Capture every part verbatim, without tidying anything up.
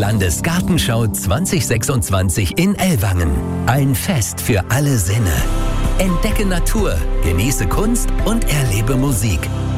Landesgartenschau zwanzig sechsundzwanzig in Ellwangen. Ein Fest für alle Sinne. Entdecke Natur, genieße Kunst und erlebe Musik.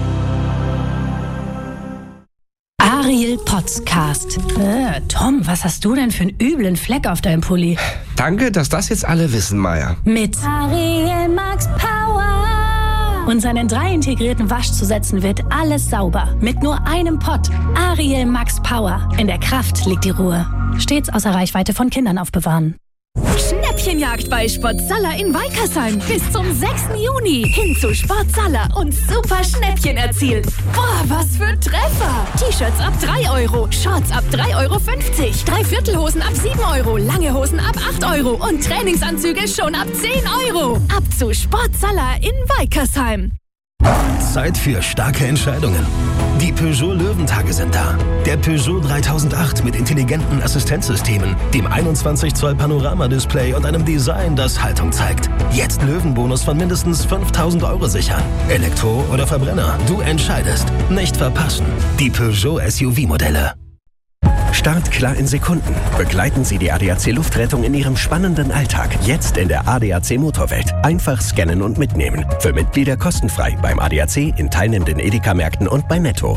Ariel Podcast. Äh, Tom, was hast du denn für einen üblen Fleck auf deinem Pulli? Danke, dass das jetzt alle wissen, Maya. Mit Ariel Max Power. Und seinen drei integrierten Waschzusätzen wird alles sauber. Mit nur einem Pott. Ariel Max Power. In der Kraft liegt die Ruhe. Stets außer Reichweite von Kindern aufbewahren. Schnäppchenjagd bei Sportsaler in Weikersheim. Bis zum sechsten Juni. Hin zu Sportsaler und super Schnäppchen erzielen. Boah, was für Treffer. T-Shirts ab drei Euro, Shorts ab drei Euro fünfzig, Dreiviertelhosen ab sieben Euro, lange Hosen ab acht Euro und Trainingsanzüge schon ab zehn Euro. Ab zu Sportsaler in Weikersheim. Zeit für starke Entscheidungen. Die Peugeot Löwentage sind da. Der Peugeot dreitausendacht mit intelligenten Assistenzsystemen, dem einundzwanzig Zoll Panoramadisplay und einem Design, das Haltung zeigt. Jetzt Löwenbonus von mindestens fünftausend Euro sichern. Elektro oder Verbrenner, du entscheidest. Nicht verpassen. Die Peugeot S U V-Modelle. Start klar in Sekunden. Begleiten Sie die A D A C Luftrettung in Ihrem spannenden Alltag. Jetzt in der A D A C Motorwelt. Einfach scannen und mitnehmen. Für Mitglieder kostenfrei beim A D A C, in teilnehmenden Edeka-Märkten und bei Netto.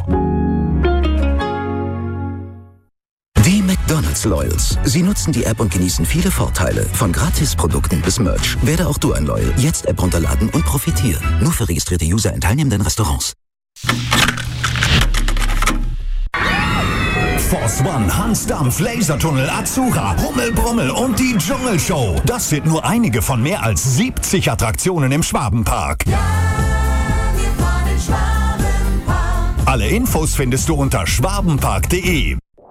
Die McDonald's Loyals. Sie nutzen die App und genießen viele Vorteile. Von Gratisprodukten bis Merch. Werde auch du ein Loyal. Jetzt App runterladen und profitieren. Nur für registrierte User in teilnehmenden Restaurants. Force One, Hansdampf, Lasertunnel, Azura, Rummel, Brummel und die Dschungelshow. Das sind nur einige von mehr als siebzig Attraktionen im Schwabenpark. Ja, wir fahren in Schwabenpark. Alle Infos findest du unter schwabenpark punkt de.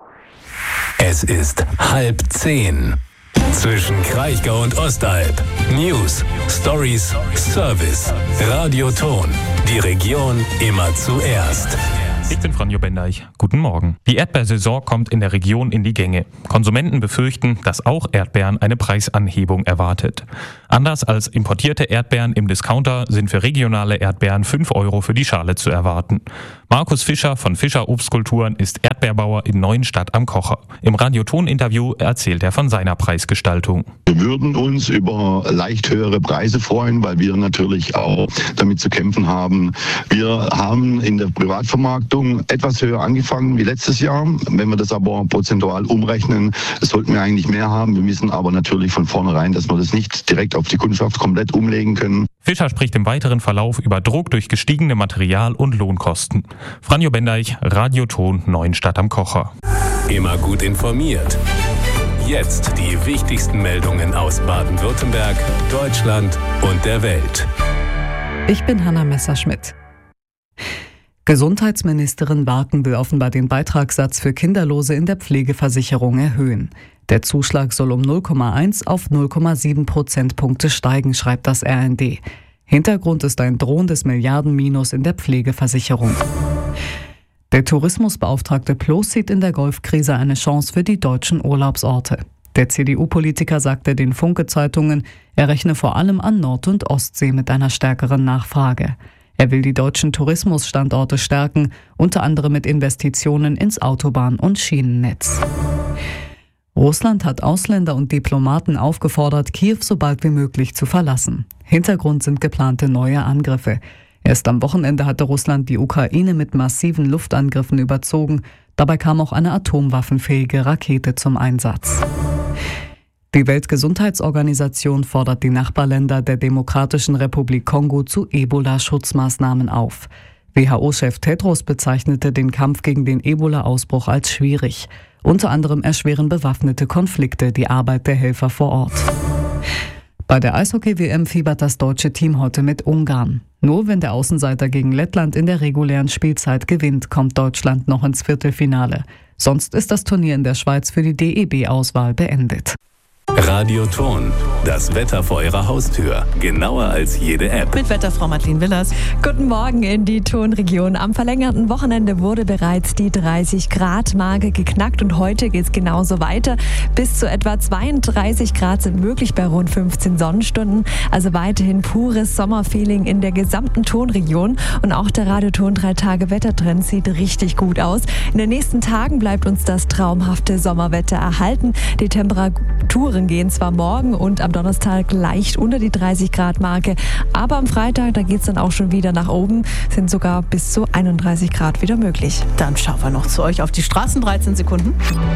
Es ist halb zehn. Zwischen Kraichgau und Ostalb. News, Stories, Service, Radioton. Die Region immer zuerst. Ich bin Franjo Bendeich. Guten Morgen. Die Erdbeersaison kommt in der Region in die Gänge. Konsumenten befürchten, dass auch Erdbeeren eine Preisanhebung erwartet. Anders als importierte Erdbeeren im Discounter sind für regionale Erdbeeren fünf Euro für die Schale zu erwarten. Markus Fischer von Fischer Obstkulturen ist Erdbeerbauer in Neuenstadt am Kocher. Im Radioton-Interview erzählt er von seiner Preisgestaltung. Wir würden uns über leicht höhere Preise freuen, weil wir natürlich auch damit zu kämpfen haben. Wir haben in der Privatvermarktung etwas höher angefangen wie letztes Jahr. Wenn wir das aber prozentual umrechnen, sollten wir eigentlich mehr haben. Wir wissen aber natürlich von vornherein, dass wir das nicht direkt auf die Kundschaft komplett umlegen können. Fischer spricht im weiteren Verlauf über Druck durch gestiegene Material- und Lohnkosten. Franjo Bendeich, Radioton Neuenstadt am Kocher. Immer gut informiert. Jetzt die wichtigsten Meldungen aus Baden-Württemberg, Deutschland und der Welt. Ich bin Hanna Messerschmidt. Gesundheitsministerin Barken will offenbar den Beitragssatz für Kinderlose in der Pflegeversicherung erhöhen. Der Zuschlag soll um null Komma eins auf null Komma sieben Prozentpunkte steigen, schreibt das R N D. Hintergrund ist ein drohendes Milliardenminus in der Pflegeversicherung. Der Tourismusbeauftragte Ploß sieht in der Golfkrise eine Chance für die deutschen Urlaubsorte. Der C D U-Politiker sagte den Funke-Zeitungen, er rechne vor allem an Nord- und Ostsee mit einer stärkeren Nachfrage. Er will die deutschen Tourismusstandorte stärken, unter anderem mit Investitionen ins Autobahn- und Schienennetz. Russland hat Ausländer und Diplomaten aufgefordert, Kiew so bald wie möglich zu verlassen. Hintergrund sind geplante neue Angriffe. Erst am Wochenende hatte Russland die Ukraine mit massiven Luftangriffen überzogen. Dabei kam auch eine atomwaffenfähige Rakete zum Einsatz. Die Weltgesundheitsorganisation fordert die Nachbarländer der Demokratischen Republik Kongo zu Ebola-Schutzmaßnahmen auf. W H O-Chef Tedros bezeichnete den Kampf gegen den Ebola-Ausbruch als schwierig. Unter anderem erschweren bewaffnete Konflikte die Arbeit der Helfer vor Ort. Bei der Eishockey-W M fiebert das deutsche Team heute mit Ungarn. Nur wenn der Außenseiter gegen Lettland in der regulären Spielzeit gewinnt, kommt Deutschland noch ins Viertelfinale. Sonst ist das Turnier in der Schweiz für die D E B-Auswahl beendet. Radioton, das Wetter vor Ihrer Haustür. Genauer als jede App. Mit Wetterfrau Madeleine Willers. Guten Morgen in die Tonregion. Am verlängerten Wochenende wurde bereits die dreißig Grad Marke geknackt und heute geht es genauso weiter. Bis zu etwa zweiunddreißig Grad sind möglich bei rund fünfzehn Sonnenstunden. Also weiterhin pures Sommerfeeling in der gesamten Tonregion. Und auch der Radioton drei Tage Wettertrend sieht richtig gut aus. In den nächsten Tagen bleibt uns das traumhafte Sommerwetter erhalten. Die Temperaturen gehen zwar morgen und am Donnerstag leicht unter die dreißig Grad Marke, aber am Freitag, da geht es dann auch schon wieder nach oben, sind sogar bis zu einunddreißig Grad wieder möglich. Dann schauen wir noch zu euch auf die Straßen, dreizehn Sekunden.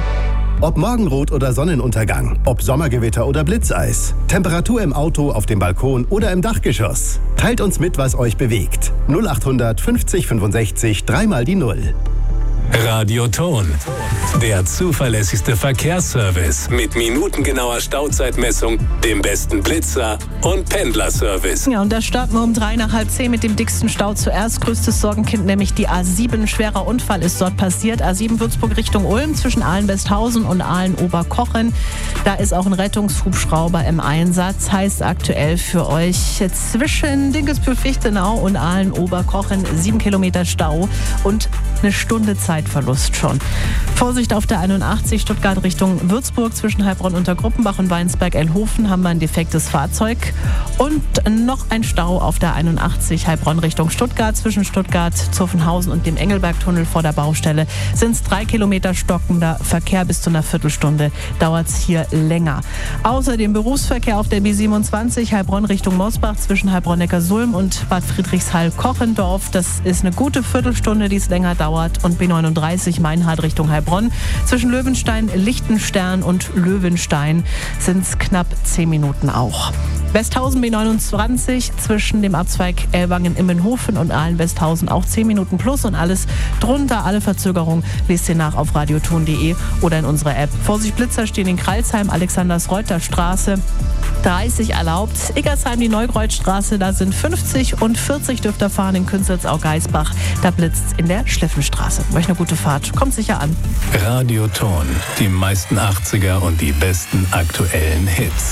Ob Morgenrot oder Sonnenuntergang, ob Sommergewitter oder Blitzeis, Temperatur im Auto, auf dem Balkon oder im Dachgeschoss. Teilt uns mit, was euch bewegt. null achthundert fünfzig fünfundsechzig, dreimal die Null. Radioton, der zuverlässigste Verkehrsservice mit minutengenauer Stauzeitmessung, dem besten Blitzer und Pendlerservice. Ja, und da starten wir um drei nach halb zehn mit dem dicksten Stau zuerst. Größtes Sorgenkind, nämlich die A sieben. Schwerer Unfall ist dort passiert. A sieben Würzburg Richtung Ulm zwischen Aalen-Westhausen und Aalen-Oberkochen. Da ist auch ein Rettungshubschrauber im Einsatz. Heißt aktuell für euch zwischen Dinkelsbühl-Fichtenau und Aalen-Oberkochen sieben Kilometer Stau und eine Stunde Zeitverlust schon. Vorsicht auf der einundachtzig Stuttgart Richtung Würzburg zwischen Heilbronn unter Gruppenbach und Weinsberg-Elhofen haben wir ein defektes Fahrzeug. Und noch ein Stau auf der einundachtzig Heilbronn Richtung Stuttgart zwischen Stuttgart, Zuffenhausen und dem Engelbergtunnel vor der Baustelle sind es drei Kilometer stockender Verkehr. Bis zu einer Viertelstunde dauert es hier länger. Außerdem Berufsverkehr auf der B siebenundzwanzig Heilbronn Richtung Mosbach zwischen Heilbronn-Neckarsulm und Bad Friedrichshall-Kochendorf. Das ist eine gute Viertelstunde, die es länger dauert. Und B neununddreißig Meinhard Richtung Heilbronn. Zwischen Löwenstein, Lichtenstern und Löwenstein sind es knapp zehn Minuten auch. Westhausen B neunundzwanzig zwischen dem Abzweig Ellwangen-Immenhofen und Aalen-Westhausen auch zehn Minuten plus und alles drunter, alle Verzögerungen lest ihr nach auf radioton punkt de oder in unserer App. Vorsicht, Blitzer stehen in Kreilsheim, Alexandersreuter Straße, dreißig erlaubt. Iggersheim, die Neukreuzstraße, da sind fünfzig und vierzig dürft ihr fahren in Künzelsau-Geisbach. Da blitzt in der Schliffenstraße. Euch eine gute Fahrt. Kommt sicher an. Radioton, die meisten achtziger und die besten aktuellen Hits.